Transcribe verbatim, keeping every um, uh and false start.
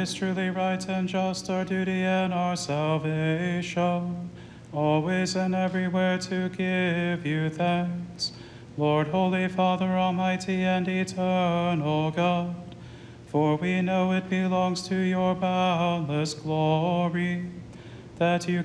is truly right and just, our duty and our salvation, always and everywhere to give you thanks. Lord, Holy Father, Almighty and eternal God, for we know it belongs to your boundless glory that you